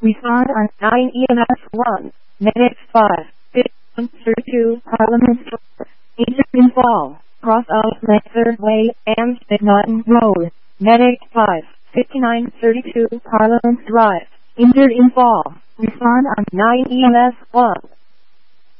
Respond on 9 EMS 1. Medic 5. 32 Parliament Store. Injured in fall. Cross outlet 3rd Way and McNaughton Road. Medic 5. 5932 Parliament Drive. Injured in fall. Respond on 9 EMS 1.